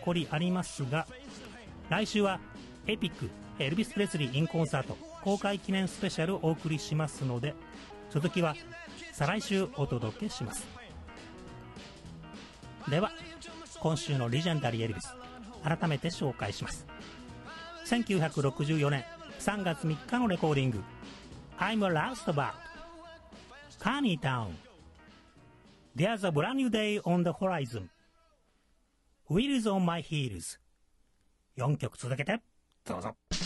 残りありますが、来週はエピックエルビス・プレスリー・イン・コンサート公開記念スペシャルをお送りしますので、続きは再来週お届けします。では今週のレジェンダリーエルビス、改めて紹介します。1964年3月3日のレコーディング、 I'm a Roustabout Carney Town There's a brand new day on the horizon Wheels on my heels。 4曲続けてどうぞ。